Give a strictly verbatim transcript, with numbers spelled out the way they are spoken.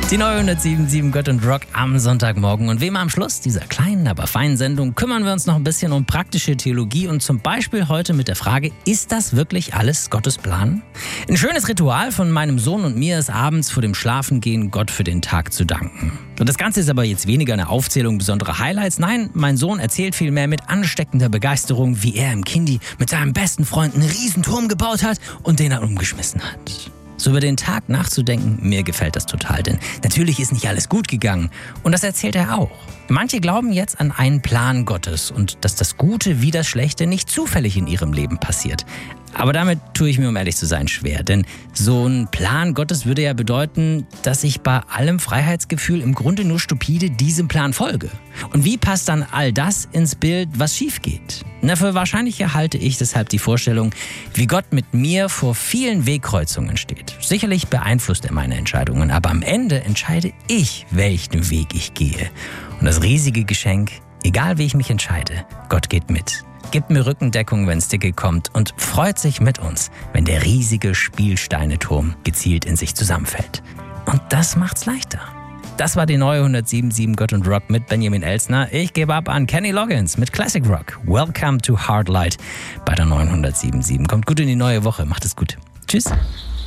Die neue hundertsieben Komma sieben Gott und Rock am Sonntagmorgen. Und wie immer am Schluss dieser kleinen, aber feinen Sendung kümmern wir uns noch ein bisschen um praktische Theologie und zum Beispiel heute mit der Frage, ist das wirklich alles Gottes Plan? Ein schönes Ritual von meinem Sohn und mir ist abends vor dem Schlafengehen Gott für den Tag zu danken. Und das Ganze ist aber jetzt weniger eine Aufzählung besonderer Highlights. Nein, mein Sohn erzählt vielmehr mit ansteckender Begeisterung, wie er im Kindi mit seinem besten Freund einen Riesenturm gebaut hat und den er umgeschmissen hat. So über den Tag nachzudenken, mir gefällt das total, denn natürlich ist nicht alles gut gegangen. Und das erzählt er auch. Manche glauben jetzt an einen Plan Gottes und dass das Gute wie das Schlechte nicht zufällig in ihrem Leben passiert. Aber damit tue ich mir, um ehrlich zu sein, schwer. Denn so ein Plan Gottes würde ja bedeuten, dass ich bei allem Freiheitsgefühl im Grunde nur stupide diesem Plan folge. Und wie passt dann all das ins Bild, was schief geht? Na, für wahrscheinlicher halte ich deshalb die Vorstellung, wie Gott mit mir vor vielen Wegkreuzungen steht. Sicherlich beeinflusst er meine Entscheidungen, aber am Ende entscheide ich, welchen Weg ich gehe. Und das riesige Geschenk, egal wie ich mich entscheide, Gott geht mit. Gibt mir Rückendeckung, wenn's dicke kommt und freut sich mit uns, wenn der riesige Spielsteineturm gezielt in sich zusammenfällt. Und das macht's leichter. Das war die neue hundertsieben Komma sieben Gott und Rock mit Benjamin Elsner. Ich gebe ab an Kenny Loggins mit Classic Rock. Welcome to Hard Light bei der neuen hundertsieben Komma sieben. Kommt gut in die neue Woche. Macht es gut. Tschüss.